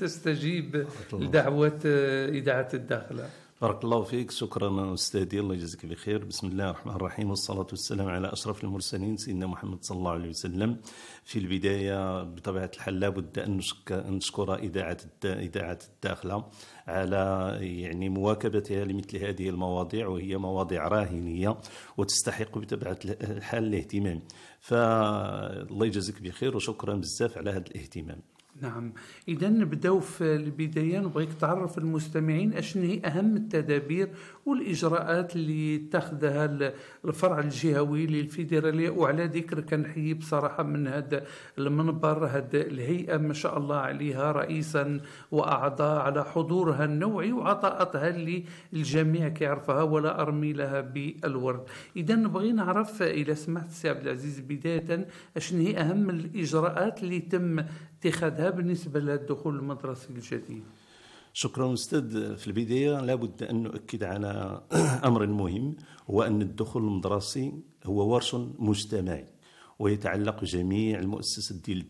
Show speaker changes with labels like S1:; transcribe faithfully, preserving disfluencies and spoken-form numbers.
S1: تستجيب لدعوة إذاعة الداخلة.
S2: بارك الله فيك، شكرا أستاذي، الله يجزيك بخير. بسم الله الرحمن الرحيم، والصلاة والسلام على أشرف المرسلين سيدنا محمد صلى الله عليه وسلم. في البداية بطبيعة الحال لابد أن نشكر إذاعة إذاعة الداخلة على يعني مواكبتها لمثل هذه المواضيع، وهي مواضيع راهنية وتستحق بطبيعة الحال الاهتمام. فالله يجزيك بخير وشكرا بزاف على هذا الاهتمام.
S1: نعم، إذا نبداو في البداية. نبغيك تعرف المستمعين أشنو هي أهم التدابير والإجراءات اللي اتخذها الفرع الجهوي للفيدرالية. وعلى ذكر كنحيي بصراحة من هذا المنبر هذا الهيئة ما شاء الله عليها رئيسا وأعضاء على حضورها النوعي وعطاءاتها اللي الجميع كيعرفها، ولا أرمي لها بالورد. إذا نبغي نعرف إذا سمحت سي عبد العزيز بداية أشنو هي أهم الإجراءات اللي تم اتخاذها بالنسبة للدخول المدرسي الجديد.
S2: شكرا أستاذ. في البداية لابد أن نؤكد على أمر مهم، هو أن الدخول المدرسي هو ورش مجتمعي ويتعلق جميع المؤسسات ديال